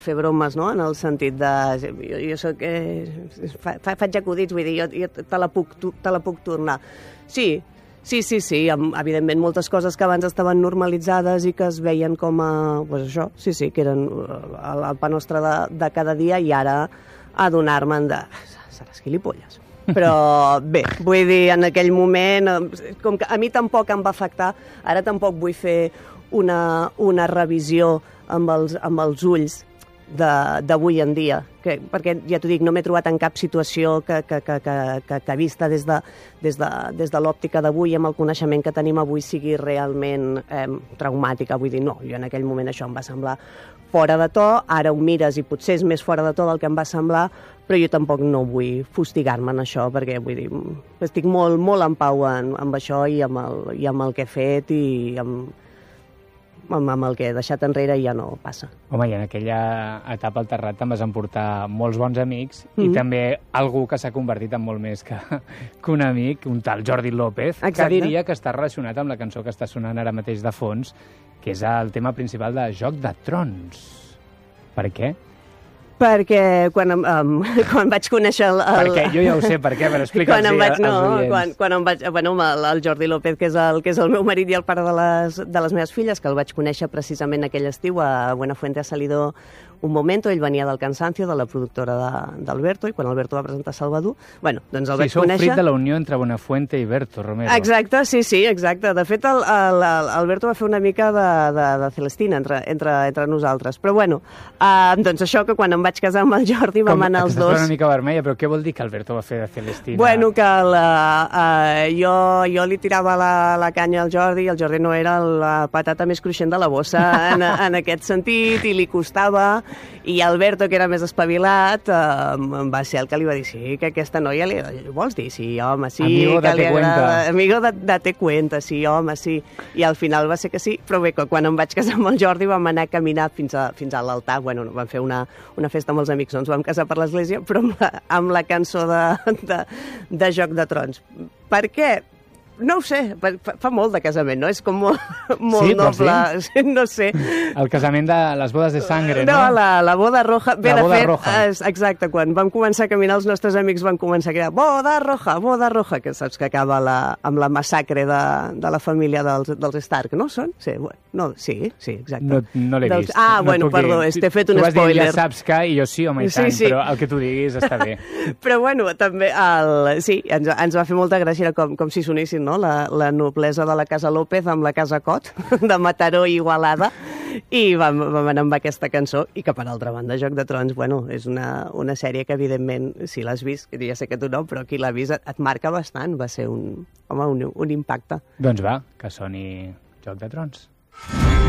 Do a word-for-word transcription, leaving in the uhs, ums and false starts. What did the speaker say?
fer bromes, no?, en el sentit de... Jo, jo soc... Eh, fa, faig acudits, vull dir, jo, jo te, la puc, te la puc tornar. Sí, sí, sí, sí, amb, evidentment moltes coses que abans estaven normalitzades i que es veien com a... Pues això, sí, sí, que eren el, el pa nostre de, de cada dia, i ara adonar-me'n de... Seràs gilipolles. Però bé, vull dir, en aquell moment, com que a mi tampoc em va afectar, ara tampoc vull fer una, una revisió amb els, amb els ulls d'avui en dia, que, perquè ja t'ho dic, no m'he trobat en cap situació que, que, que, que, que, que vista des de, des de, des de l'òptica d'avui, amb el coneixement que tenim avui, sigui realment eh, traumàtica. Vull dir, no, jo en aquell moment això em va semblar fora de to, ara ho mires i potser és més fora de to del que em va semblar, però jo tampoc no vull fustigar-me en això, perquè vull dir, estic molt, molt en pau en, amb això i amb, el, i amb el que he fet i amb, amb, amb el que he deixat enrere ja no passa. Home, i en aquella etapa al Terrat te'n vas emportar molts bons amics mm-hmm. i també algú que s'ha convertit en molt més que, que un amic, un tal Jordi López, Exacte. Que diria que està relacionat amb la cançó que està sonant ara mateix de fons, que és el tema principal de Joc de Trons. Per què? Perquè quan, um, quan vaig conèixer el... el... Perquè jo ja ho sé, per què, però explica'ls quan vaig, als no, oients. Quan, quan em vaig... Bueno, el, el Jordi López, que és el, que és el meu marit i el pare de les, de les meves filles, que el vaig conèixer precisament aquell estiu a Buenafuente ha salido un momento, ell venia del Cansancio, de la productora d'Alberto, i quan Alberto va presentar Salvador, bueno, doncs el sí, vaig conèixer... Sí, sou fruit de la unió entre Buenafuente i Berto Romero. Exacte, sí, sí, exacte. De fet, el, el, el Alberto va fer una mica de, de, de Celestina entre, entre, entre nosaltres. Però bueno, uh, doncs això, que quan em vaig casar amb el Jordi vam Com, anar els dos... una mica vermella, però què vol dir que Alberto va fer de Celestina? Bueno, que la, uh, jo, jo li tirava la, la canya al Jordi i el Jordi no era la patata més cruixent de la bossa en, en aquest sentit, i li costava, i Alberto, que era més espavilat, eh, va ser el que li va dir, sí, que aquesta noia li... Vols dir? Sí, home, sí. Amigo, que date li agrada. cuenta. Amigo, date cuenta, sí, home, sí. I al final va ser que sí, però bé, quan em vaig casar amb el Jordi vam anar a caminar fins a, fins a l'altar, bueno, vam fer una, una festa amb els amics, no ens vam casar per l'església, però amb la, amb la cançó de, de, de Joc de Trons. Per què? No ho sé, fa, fa molt de casament, no? És com molt, molt sí, noble, sí? no sé. El casament de les bodes de sangre, no? No, la, la boda roja. Bé, la boda de fet, roja. És, exacte, quan vam començar a caminar, els nostres amics van començar a cridar boda roja, boda roja, que saps que acaba la, amb la massacre de, de la família dels, dels Stark, no són? Sí, bueno, no, sí, sí, exacte. No, no l'he dels... vist. Ah, no bueno, perdó, t'he fet un tu vas spoiler. Dir, ja saps que, i jo sí, home, i sí, tant, sí. però el que tu diguis està bé. Però bueno, també, el, sí, ens, ens va fer molta gràcia, era com, com si sonessin, no?, la, la noblesa de la Casa López amb la Casa Cot, de Mataró i Igualada, i vam, vam anar amb aquesta cançó, i que per altra banda Joc de Trons, bueno, és una, una sèrie que evidentment, si l'has vist, que ja sé que tu no, però qui l'ha vist et, et marca bastant, va ser un, home, un, un impacte. Doncs va, que soni Joc de Trons.